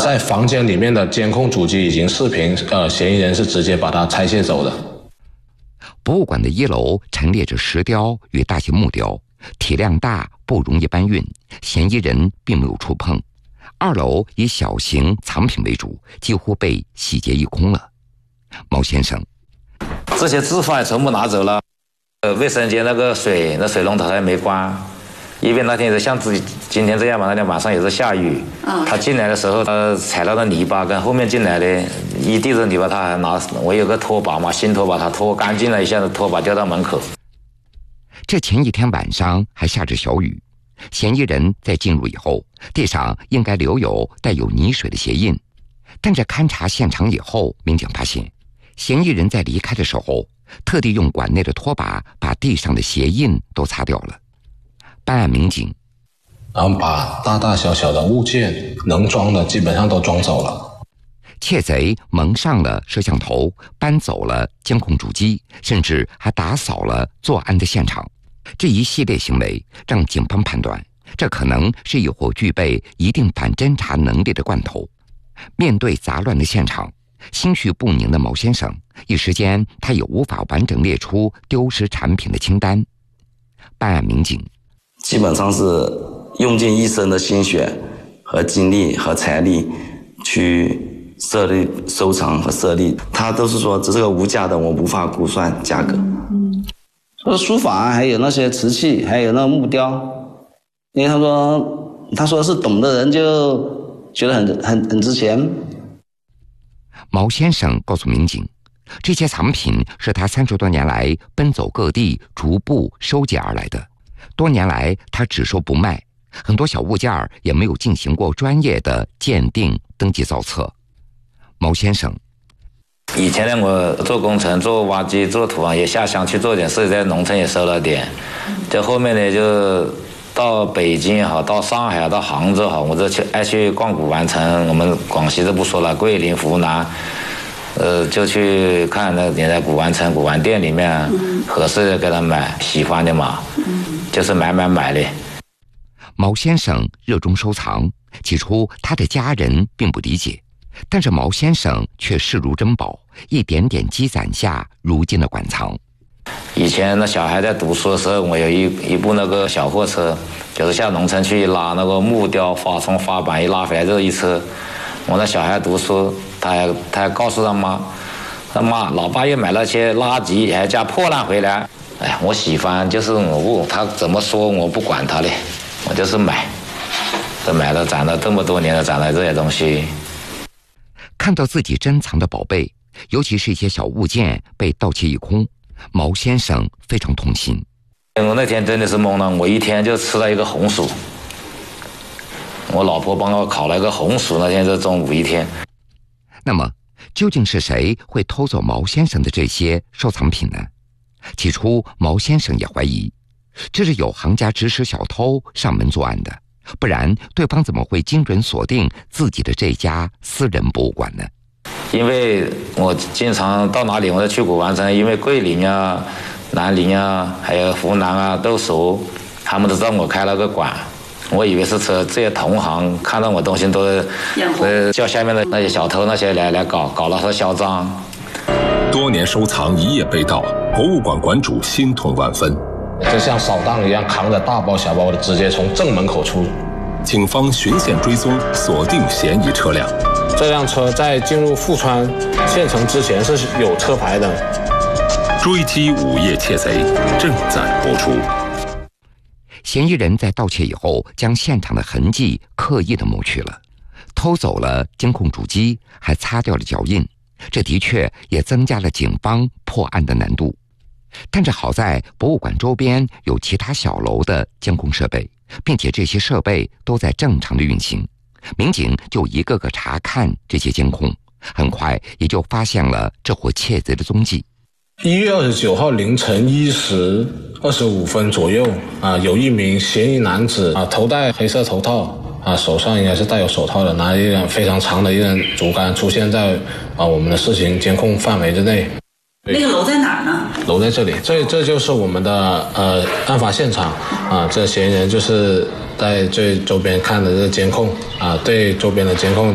在房间里面的监控主机已经视频，嫌疑人是直接把它拆卸走的。 博物馆的1楼陈列着石雕与大型木雕，体量大，不容易搬运，嫌疑人并没有触碰。2楼以小型藏品为主，几乎被洗劫一空了。毛先生， 这些支付也全部拿走了，卫生间那个水，那水龙头还没关，因为那天是像今天这样嘛，那天晚上也是下雨，他进来的时候，他踩到的泥巴跟后面进来的一地的泥巴，他还拿，我有个拖把嘛，新拖把，他拖干净了一下子，拖把掉到门口。 这前一天晚上还下着小雨，嫌疑人在进入以后，地上应该留有带有泥水的鞋印，但在勘察现场以后，民警发现，嫌疑人在离开的时候，特地用馆内的拖把把地上的鞋印都擦掉了。办案民警然后把大大小小的物件能装的基本上都装走了。 窃贼蒙上了摄像头，搬走了监控主机，甚至还打扫了作案的现场。这一系列行为让警方判断，这可能是一伙具备一定反侦查能力的惯头。面对杂乱的现场，心绪不宁的毛先生，一时间他也无法完整列出丢失产品的清单。办案民警基本上是用尽一生的心血和精力和财力去设立、收藏和设立，他都是说这是个无价的，我无法估算价格。 说书法还有那些瓷器，还有那个木雕，因为他说是懂的人就觉得很值钱。 毛先生告诉民警，这些藏品是他30多年来奔走各地逐步收集而来的，多年来他只收不卖，很多小物件也没有进行过专业的鉴定登记造册。毛先生， 以前呢，我做工程、做挖机、做土房，也下乡去做点事，在农村也收了点。这后面呢，就到北京也好，到上海到杭州好，我就爱去逛古玩城。我们广西就不说了，桂林、湖南，就去看那点在古玩城、古玩店里面合适的给他买，喜欢的嘛，就是买的。 毛先生热衷收藏，起初他的家人并不理解，但是毛先生却视如珍宝，一点点积攒下如今的馆藏。 以前那小孩在读书的时候，我有一部那个小货车，就是下农村去拉那个木雕、花从花板一拉回来这一车。我那小孩读书，他还告诉他妈，老爸又买了些垃圾，还加破烂回来。哎，我喜欢就是我不，他怎么说我不管他嘞，我就是买。这买了攒了这么多年了，攒了这些东西。 看到自己珍藏的宝贝，尤其是一些小物件被盗窃一空，毛先生非常痛心。 我那天真的是懵了，我一天就吃了一个红薯，我老婆帮我烤了一个红薯，那天是中午一天。 那么究竟是谁会偷走毛先生的这些收藏品呢？起初毛先生也怀疑，这是有行家指使小偷上门作案的，不然对方怎么会精准锁定自己的这家私人博物馆呢？ 因为我经常到哪里我都去古玩城，因为桂林啊、南宁啊，还有湖南啊都熟，他们都知道我开了个馆。我以为是这些同行看到我东西都叫下面的那些小偷那些来搞了他嚣张。 多年收藏一夜被盗，博物馆馆主心痛万分。 就像扫荡一样，扛着大包小包的直接从正门口出。 警方循线追踪，锁定嫌疑车辆。 这辆车在进入富川县城之前是有车牌的。 追击午夜窃贼正在播出。 嫌疑人在盗窃以后，将现场的痕迹刻意的抹去了，偷走了监控主机，还擦掉了脚印。这的确也增加了警方破案的难度。但是好在博物馆周边有其他小楼的监控设备，并且这些设备都在正常的运行，民警就一个个查看这些监控，很快也就发现了这伙窃贼的踪迹。 1月29号凌晨1时25分左右，有一名嫌疑男子头戴黑色头套，手上应该是戴有手套的，拿一根非常长的一根竹竿出现在我们的视频监控范围之内。 那个楼在哪儿呢？ 楼在这里，这就是我们的案发现场这嫌疑人就是在最周边看的这个监控对周边的监控